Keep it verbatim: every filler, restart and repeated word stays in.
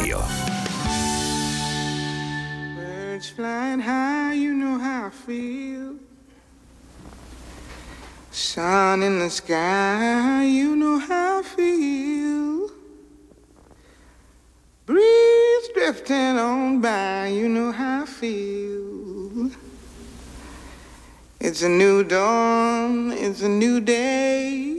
Radio. Birds flying high, you know how I feel. Sun in the sky, you know how I feel. Breeze drifting on by, you know how I feel. It's a new dawn, it's a new day.